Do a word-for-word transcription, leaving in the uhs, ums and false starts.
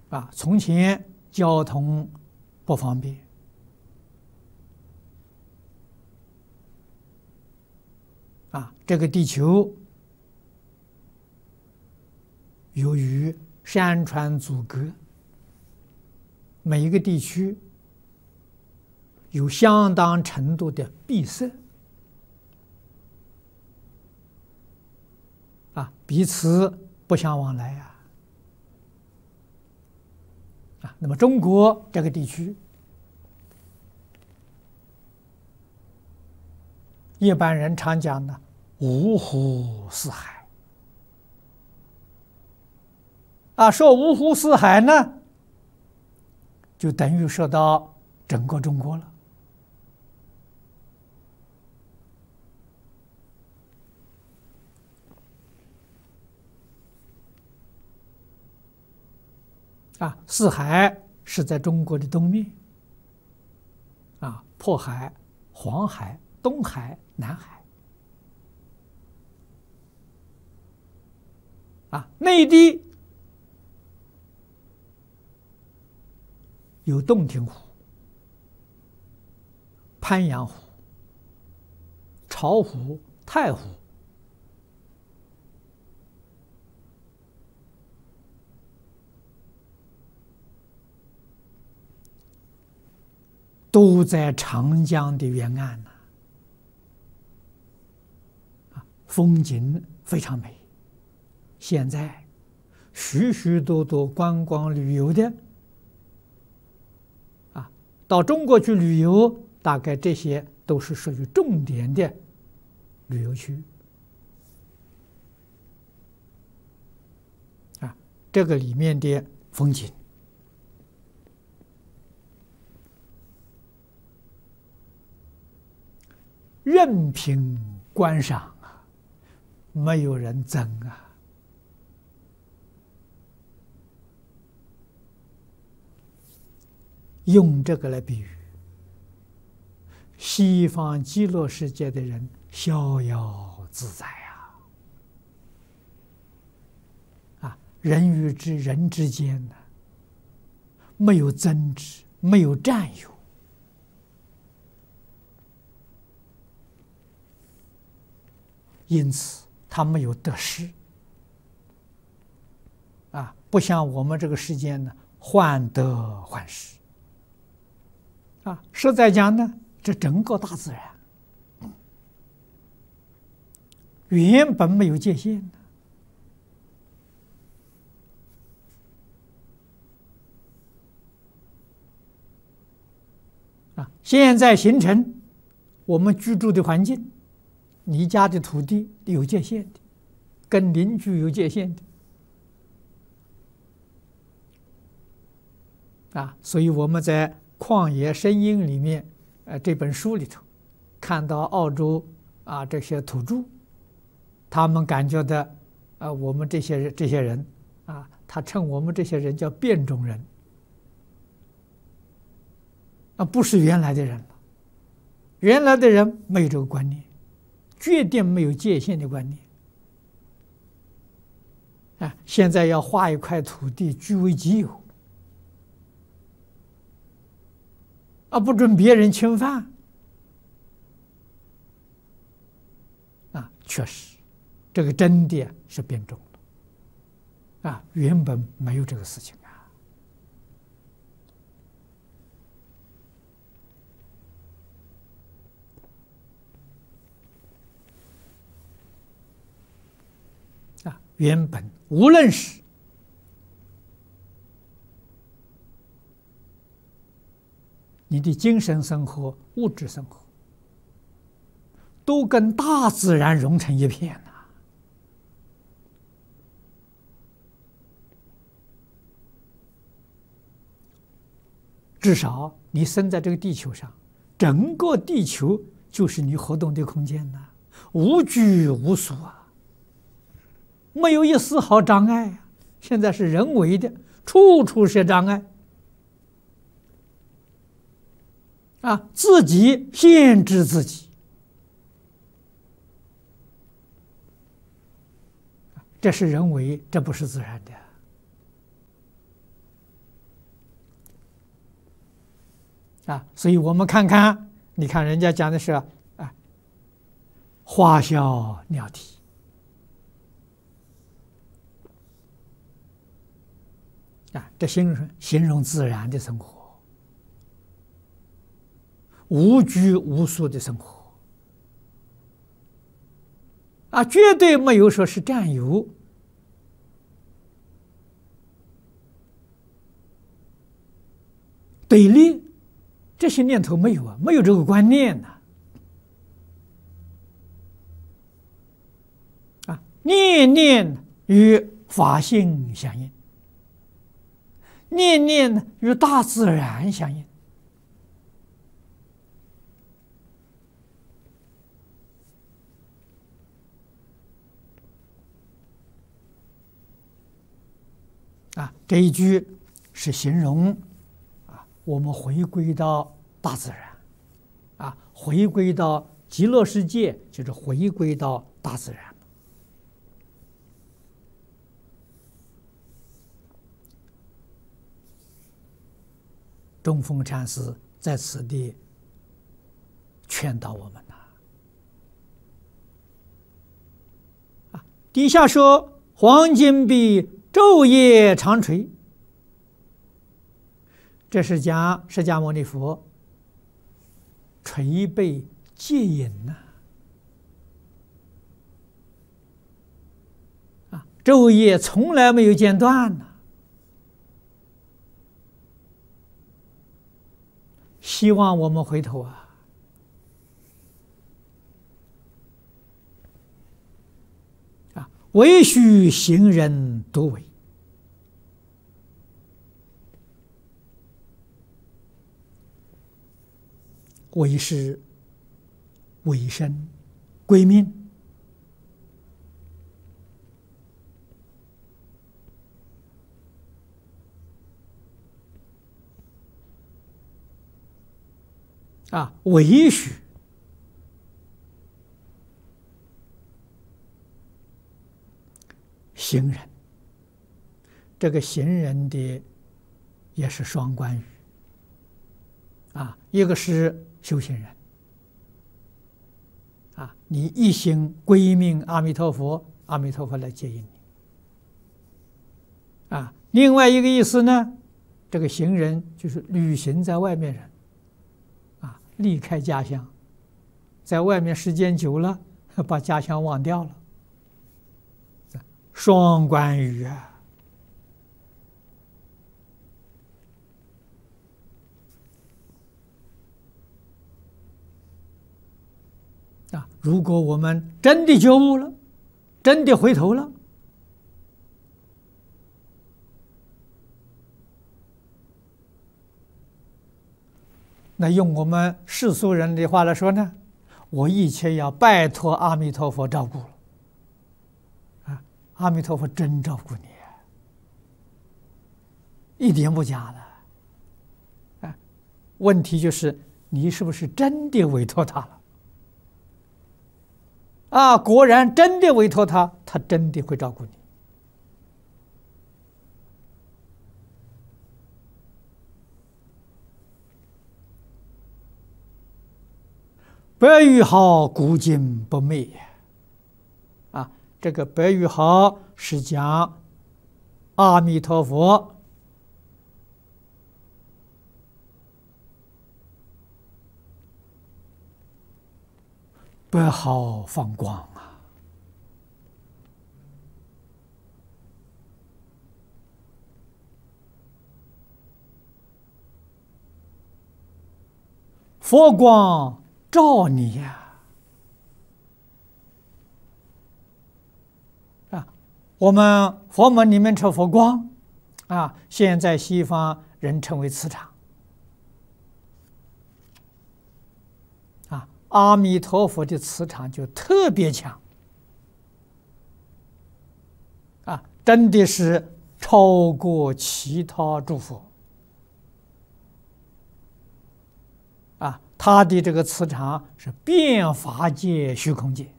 啊，从前交通不方便，啊，这个地球由于山川阻隔，每一个地区有相当程度的闭塞，啊，彼此不相往来呀。啊，那么中国这个地区，一般人常讲呢，五湖四海。啊，说五湖四海呢，就等于说到整个中国了。啊，四海是在中国的东面，啊，渤海、黄海、东海、南海。啊，内地有洞庭湖、鄱阳湖、巢湖、太湖。都在长江的沿岸呢，啊，风景非常美。现在许许多多观光旅游的，啊，到中国去旅游，大概这些都是属于重点的旅游区。啊，这个里面的风景。任凭观赏啊，没有人争啊。用这个来比喻，西方极乐世界的人逍遥自在啊！啊，人与之人之间呢，没有争执，没有占有。因此，他没有得失，啊，不像我们这个世间呢，患得患失，啊，实在讲呢，这整个大自然原本没有界限的，啊，现在形成我们居住的环境。你家的土地有界限的，跟邻居有界限的，啊，所以我们在《旷野声音》里面，呃，这本书里头，看到澳洲啊这些土著，他们感觉的，啊，我们这些这些人，啊，他称我们这些人叫变种人，啊，不是原来的人了，原来的人没有这个观念。决定没有界限的观念啊！现在要划一块土地据为己有，啊，不准别人侵犯啊！确实，这个真的是变种了啊！原本没有这个事情啊！啊，原本无论是你的精神生活、物质生活，都跟大自然融成一片呐、啊。至少你生在这个地球上，整个地球就是你活动的空间呐、啊，无拘无束啊，没有一丝毫障碍啊。现在是人为的，处处是障碍。啊，自己限制自己，这是人为，这不是自然的。 啊，所以我们看看，你看人家讲的是啊，花销鸟啼啊，这形容形容自然的生活，无拘无束的生活啊，绝对没有说是占有。对立，这些念头没有啊，没有这个观念呐、啊，啊，念念与法性相应，念念与大自然相应，啊，这一句是形容。我们回归到大自然，啊，回归到极乐世界，就是回归到大自然。东风禅师在此地劝导我们呐，啊，底下说黄金壁昼夜长垂。这是讲释迦牟尼佛垂背戒隐呐，啊，昼夜从来没有间断呐。希望我们回头啊，啊，唯须行人独为。为师、为身、归命，啊，为许行人，这个行人的也是双关语，啊，一个是修行人，啊，你一心归命阿弥陀佛，阿弥陀佛来接引你，啊，另外一个意思呢，这个行人就是旅行在外面人，啊，离开家乡，在外面时间久了，把家乡忘掉了，双关语啊。啊，如果我们真的觉悟了，真的回头了，那用我们世俗人的话来说呢，我一切要拜托阿弥陀佛照顾了。啊，阿弥陀佛真照顾你，一点不假的。啊，问题就是你是不是真的委托他了？啊，果然真的委托他，他真的会照顾你。白玉号古今不灭，啊，这个白玉号是讲阿弥陀佛白毫放光啊，佛光照你呀！啊，我们佛门里面称佛光，啊，现在西方人称为磁场。啊，阿弥陀佛的磁场就特别强，啊，真的是超过其他诸佛。啊，他的这个磁场是遍法界虚空界。